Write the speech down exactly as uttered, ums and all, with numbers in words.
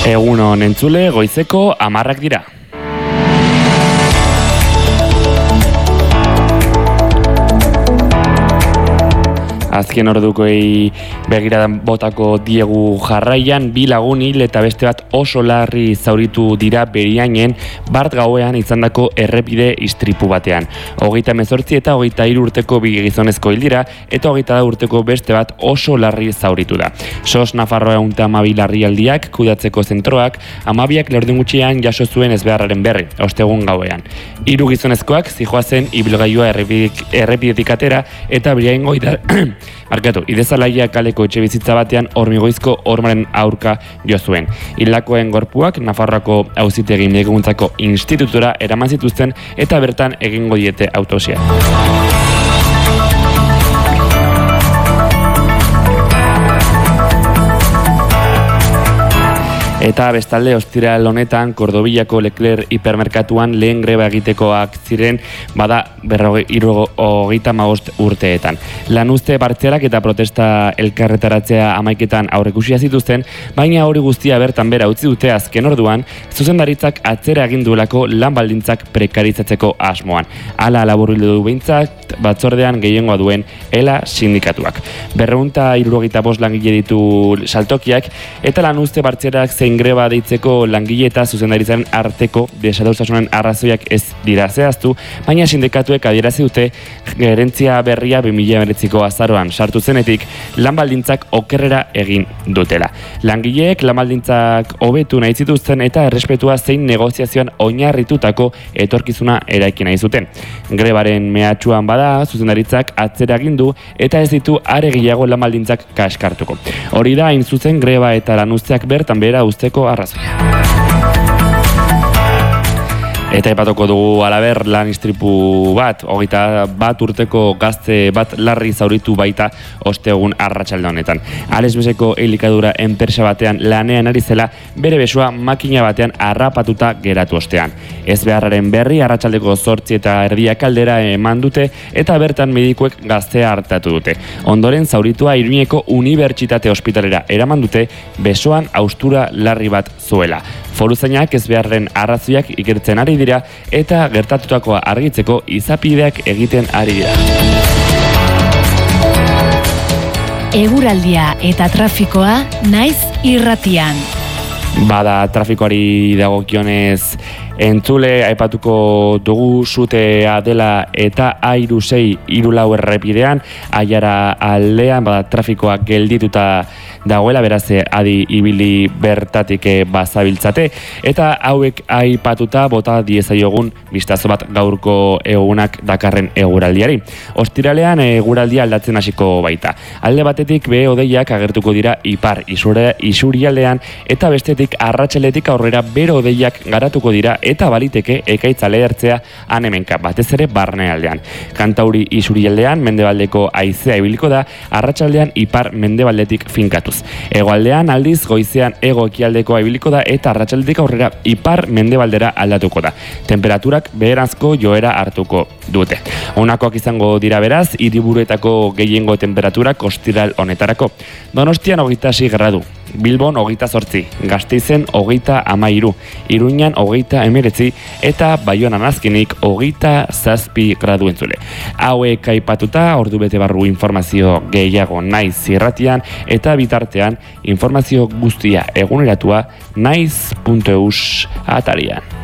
Egunon entzule, goizeko hamarrak dira. Azken ordukoei begiradan botako diegu jarraian, bi lagun hil eta beste bat oso larri zauritu dira Beriainen bart gauean izandako errepide istripu batean. Hogeita hemezortzi eta hogeita hiru urteko bi gizonezko hil dira eta hogeita lau urteko beste bat oso larri zauritu da. SOS Nafarroa ehun eta hamabi larrialdiak kudeatzeko zentroak hamabiak laurden gutxian jaso zuen ezbeharraren berri, ostegun gauean. Hiru gizonezkoak zihoazen ibilgailua errepidetik atera eta Beriaingo idar Arkatu, idezalaia kaleko etxe bizitza batean hormigoizko hormaren aurka jo zuen. Hildakoen gorpuak Nafarroako auzitegi medikuntzako institutura eraman zituzten eta bertan egingo diete autopsia. Eta bestalde ostiral honetan Kordobillako Leclerc hipermerkatuan lehen greba egitekoak ziren bada hogeita hamabost urteetan. Lanuzte partzialak eta protesta elkarretaratzea hamaiketan aurreikusia zituzten, baina hori guztia bertan bera utzi dute azken orduan, zuzendaritzak atzera egin duelako lan baldintzak prekarizatzeko asmoan. Hala laburbildu du behintzat batzordean gehiengoa duen ELA sindikatuak. Berrehun eta hirurogeita bost langile ditu saltokiak eta lanuzte partzialak zein greba deitzeko langile eta zuzendaritzaren arteko desadostasunen arrazoiak ez dira zehaztu, baina sindikatuek adierazi dute gerentzia berria bi mila hemeretziko azaroan sartu zenetik lan baldintzak okerrera egin dutela. Langileek lan baldintzak hobetu nahi zituzten eta errespetua zein negoziazioan oinarritutako etorkizuna eraiki nahi zuten. Grebaren mehatxuan bada zuzendaritzak atzera egin du eta ez ditu are gehiago lan baldintzak kaskartuko. Hori da hain zuzen greba eta lanuzteak bertan behera usteko arrazoia. Eta epatuko dugu alaber lan istripu bat, hogeita bat urteko gazte bat larri zauritu baita ostegun arratsalde honetan. Ales Beseko elikadura enpresa batean lanean ari zela bere besoa makina batean harrapatuta geratu ostean. Ez beharraren berri arratsaldeko zortzi eta erdiak aldera eman dute eta bertan medikuek gaztea hartatu dute. Ondoren zauritua Iruñeko Unibertsitate Ospitalera eraman dute besoan haustura larri bat zuela. Foruzainak ez beharren arrazoiak ikertzen ari dira eta gertatutakoa argitzeko izapideak egiten ari dira. Eguraldia eta trafikoa naiz irratian. Bada trafikoari dagokionez entzule, aipatuko dugu sutea dela eta A hiru sei hiru lau errepidean, Aiara aldean, bada trafikoa geldituta dagoela, beraz adi ibili bertatik bazabiltzate, eta hauek aipatuta bota diezaiogun bistazo bat gaurko egunak dakarren eguraldiari. Ostiralean eguraldia aldatzen hasiko baita. Alde batetik behe hodeiak agertuko dira ipar isurialdean eta bestetik arratsaletik aurrera bero hodeiak garatuko dira eta baliteke ekaitza lehertzea han-hemenka, batez ere barnealdean. Kantauri isurialdean mendebaldeko haizea ibiliko da, arratsaldean ipar mendebaldetik finkatuz. Hegoaldean aldiz goizean hego ekialdekoa ibiliko da eta arratsaldetik aurrera ipar mendebaldera aldatuko da. Temperaturak beheranzko joera hartuko dute. Honakoak izango dira beraz, hiriburuetako gehiengo temperaturak ostiral honetarako. Donostian hogeita sei gradu, Bilbon hogeita zortzi, Gasteizen hogeita hamairu, Iruñan hogeita hemeretzi eta Baionan azkenik hogeita zazpi gradu entzule. Hauek aipatuta ordu bete barru informazio gehiago naiz irratian eta bitartean informazio guztia eguneratua naiz puntu eus atarian.